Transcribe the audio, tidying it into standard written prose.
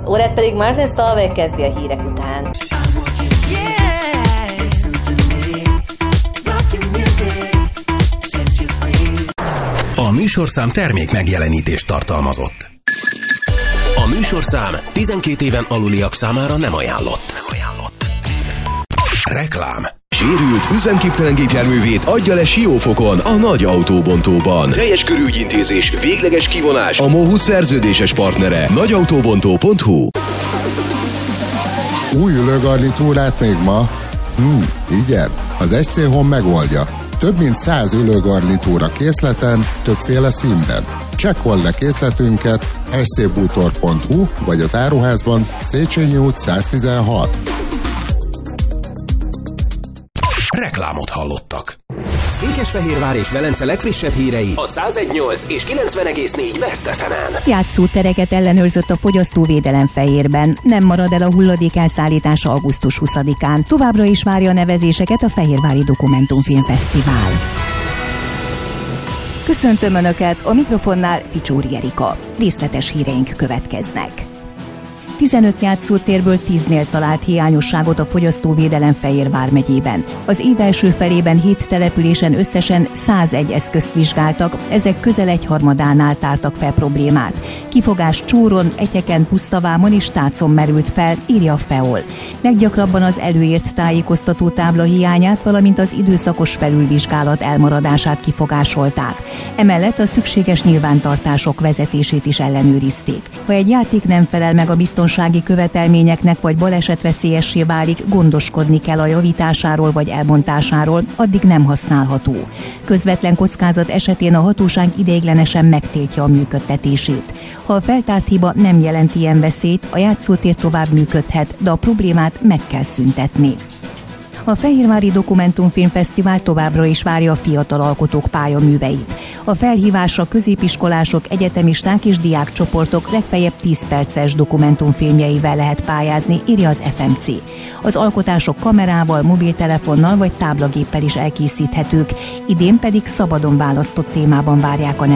órát pedig Martin Stalvey kezdi a hírek után. A műsorszám termék megjelenítést tartalmazott. A műsorszám 12 éven aluliak számára nem ajánlott. Reklám. Sérült, üzemképtelen gépjárművét adja le Siófokon, a nagy autóbontóban. Teljes körű ügyintézés, végleges kivonás, a MOHU szerződéses partnere. nagyautóbontó.hu. Új ülőgarnitúrát még ma? Igen, az SC Home megoldja. Több mint 100 ülőgarnitúra készleten, többféle színben. Csekkold le készletünket scbútor.hu vagy az áruházban Széchenyi út 116. Reklámot hallottak. Székesfehérvár és Velence legfrissebb hírei a 101.8 és 90.4 West FM-en. Játszótereket ellenőrzött a Fogyasztóvédelem Fehérben. Nem marad el a hulladék elszállítása augusztus 20-án. Továbbra is várja a nevezéseket a Fehérvári Dokumentumfilmfesztivál. Köszöntöm Önöket, a mikrofonnál Ficsúri Erika. Részletes híreink következnek. 15 játszótérből 10-nél talált hiányosságot a Fogyasztóvédelem Fehérvár megyében. Az év első felében 7 településen összesen 101 eszközt vizsgáltak, ezek közel egyharmadánál tártak fel problémát. Kifogás Csóron, Etyeken, Pusztavámon és Tácon merült fel, írja a FEOL. Leggyakrabban az előírt tájékoztató tábla hiányát, valamint az időszakos felülvizsgálat elmaradását kifogásolták. Emellett a szükséges nyilvántartások vezetését is ellenőrizték. Ha egy játék nem felel meg a biztonsági követelményeknek vagy balesetveszélyessé válik, gondoskodni kell a javításáról vagy elbontásáról, addig nem használható. Közvetlen kockázat esetén a hatóság ideiglenesen megtiltja a működtetését. Ha a feltárt hiba nem jelent ilyen veszélyt, a játszótér tovább működhet, de a problémát meg kell szüntetni. A Fehérvári Dokumentumfilmfesztivál továbbra is várja a fiatal alkotók pályaműveit. A felhívásra középiskolások, egyetemisták és diákcsoportok legfeljebb 10 perces dokumentumfilmjeivel lehet pályázni, írja az FMC. Az alkotások kamerával, mobiltelefonnal vagy táblagéppel is elkészíthetők, idén pedig szabadon választott témában várják a